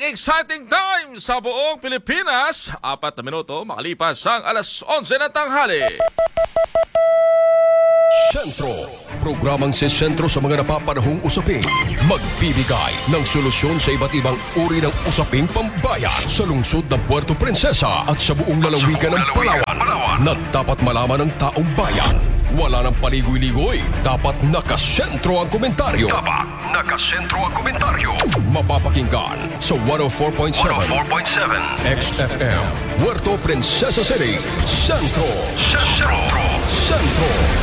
exciting time sa buong Pilipinas. 4 na minuto makalipas ang alas 11 ng tanghali. Sentro, programang si Sentro sa mga napapanahong usapin. Magbibigay ng solusyon sa iba't ibang uri ng usaping pambayan sa lungsod ng Puerto Princesa at sa buong lalawigan ng Palawan na dapat malaman ng taong bayan. Wala nang paligoy-ligoy. Dapat nakasentro ang komentaryo. Mapapakinggan sa 104.7 XFM Puerto Princesa City. Sentro.